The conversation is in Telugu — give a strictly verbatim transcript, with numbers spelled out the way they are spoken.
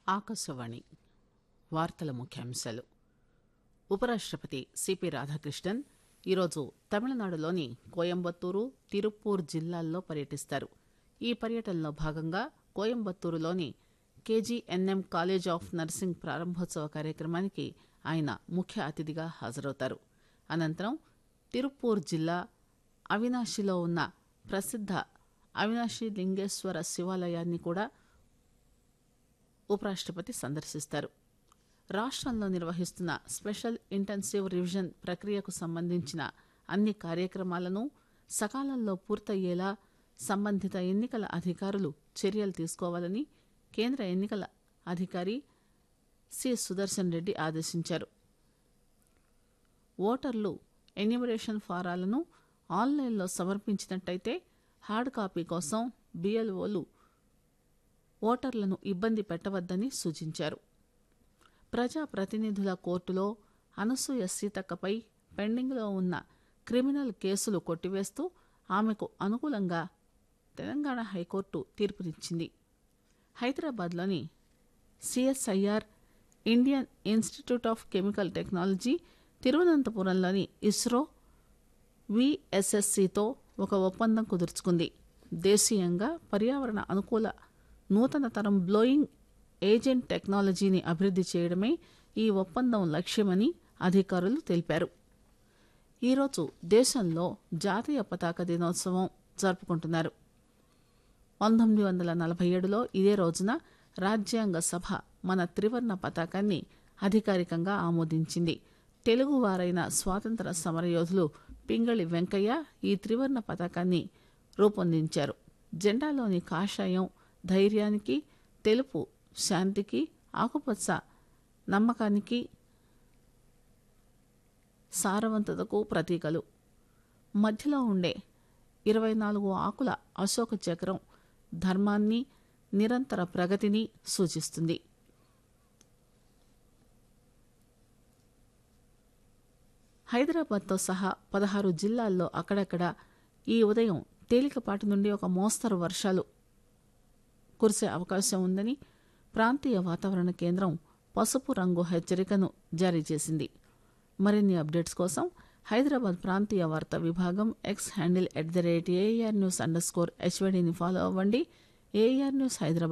ఆకాశవాణి వార్తల ముఖ్యాంశాలు. ఉపరాష్ట్రపతి సిపి రాధాకృష్ణన్ ఈరోజు తమిళనాడులోని కోయంబత్తూరు, తిరుప్పూర్ జిల్లాల్లో పర్యటిస్తారు. ఈ పర్యటనలో భాగంగా కోయంబత్తూరులోని కేజీఎన్ఎం కాలేజ్ ఆఫ్ నర్సింగ్ ప్రారంభోత్సవ కార్యక్రమానికి ఆయన ముఖ్య అతిథిగా హాజరవుతారు. అనంతరం తిరుప్పూర్ జిల్లా అవినాశిలో ఉన్న ప్రసిద్ధ అవినాశి లింగేశ్వర శివాలయాన్ని కూడా ఉపరాష్ట్రపతి సందర్శిస్తారు. రాష్ట్రంలో నిర్వహిస్తున్న స్పెషల్ ఇంటెన్సివ్ రివిజన్ ప్రక్రియకు సంబంధించిన అన్ని కార్యక్రమాలను సకాలంలో పూర్తయ్యేలా సంబంధిత ఎన్నికల అధికారులు చర్యలు తీసుకోవాలని కేంద్ర ఎన్నికల అధికారి సి సుదర్శన్ రెడ్డి ఆదేశించారు. ఓటర్లు ఎన్యూమరేషన్ ఫారాలను ఆన్లైన్లో సమర్పించినట్టయితే హార్డ్ కాపీ కోసం బిఎల్ఓలు ఓటర్లను ఇబ్బంది పెట్టవద్దని సూచించారు. ప్రజాప్రతినిధుల కోర్టులో అనసూయ సీతక్కపై పెండింగ్లో ఉన్న క్రిమినల్ కేసులు కొట్టివేస్తూ ఆమెకు అనుకూలంగా తెలంగాణ హైకోర్టు తీర్పునిచ్చింది. హైదరాబాద్లోని CSIR, Indian institute of chemical technology, తిరువనంతపురంలోని ISRO, విఎస్ఎస్సితో ఒక ఒప్పందం కుదుర్చుకుంది. దేశీయంగా పర్యావరణ అనుకూల నూతన తరం బ్లోయింగ్ ఏజెంట్ టెక్నాలజీని అభివృద్ధి చేయడమే ఈ ఒప్పందం లక్ష్యమని అధికారులు తెలిపారు. ఈరోజు దేశంలో జాతీయ పతాక దినోత్సవం జరుపుకుంటున్నారు. పంతొమ్మిది వందల నలభై ఏడులో ఇదే రోజున రాజ్యాంగ సభ మన త్రివర్ణ పతాకాన్ని అధికారికంగా ఆమోదించింది. తెలుగువారైన స్వాతంత్ర సమరయోధులు పింగళి వెంకయ్య ఈ త్రివర్ణ పతాకాన్ని రూపొందించారు. జెండాలోని కాషాయం ధైర్యానికి, తెలుపు శాంతికి, ఆకుపచ్చ నమ్మకానికి, సారవంతతకు ప్రతీకలు. మధ్యలో ఉండే ఇరవై నాలుగు ఆకుల అశోక చక్రం ధర్మాన్ని, నిరంతర ప్రగతిని సూచిస్తుంది. హైదరాబాద్తో సహా పదహారు జిల్లాల్లో అక్కడక్కడ ఈ ఉదయం తేలికపాటి నుండి ఒక మోస్తరు వర్షాలు కురిసే అవకాశం ఉందని ప్రాంతీయ వాతావరణ కేంద్రం పసుపు రంగు హెచ్చరికను జారీ చేసింది. మరిన్ని అప్డేట్స్ కోసం హైదరాబాద్ ప్రాంతీయ వార్తా విభాగం X handle at the rate AR news under score హెచ్వైడీని follow అవ్వండి. AR news Hyderabad